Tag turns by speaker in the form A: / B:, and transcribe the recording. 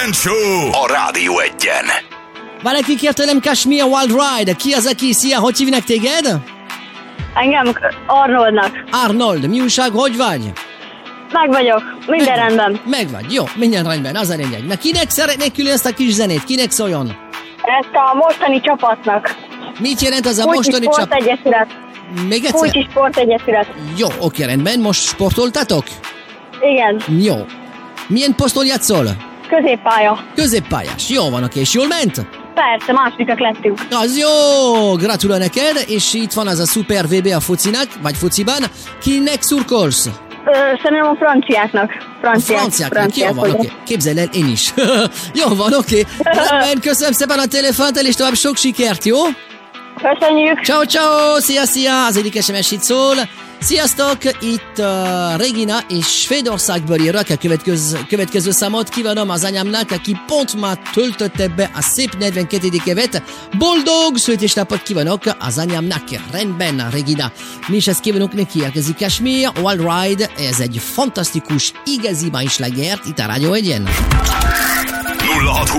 A: Kejfel Show a Rádió Egyen.
B: Valaki kért tőlem Kashmir Wild Ride. Ki az, aki? Szia, hogy hívnak téged?
C: Engem Arnoldnak.
B: Arnold, mi újság, hogy vagy?
C: Meg vagyok, minden rendben.
B: Megvagy, jó, minden rendben, az a lényeg. Na, kinek szeretnék külön ezt a kis zenét? Kinek szóljon?
C: Ezt a mostani csapatnak.
B: Mit jelent az a
C: Kulcsi
B: mostani csapat?
C: Sportegyesület.
B: Még egyszer?
C: Kulcsi Sportegyesület.
B: Jó, oké, rendben. Most sportoltatok?
C: Igen,
B: Jó. Milyen poszton játszol?
C: középpálya.
B: Középpályás. Jó van, oké. És jól ment?
C: Persze, másodikak lettünk.
B: Az jó! Gratulál neked, és itt van az a szuper VB a focinak, vagy fociban. Kinek szurkolsz?
C: Szerintem a franciáknak.
B: Franciáknak, jó van, oké. Képzelj el, én is. Jó van, oké. Rendben, köszönöm szépen a telefont, és tovább sok sikert, jó?
C: Köszönjük.
B: Ciao, ciao, szia, az egyik SMS itt szól. Sziasztok, itt Regina és Svédországból írok a következő számot. Kívánom az anyámnak, aki pont már töltötte be a szép 42. évet. Boldog születésnapot kívánok az anyámnak. Rendben, Regina. Mi is ezt kívánunk neki, elkezik Kashmir Wild Ride. Ez egy fantasztikus, igazi májslágert itt a Rádió Egyen.
A: 06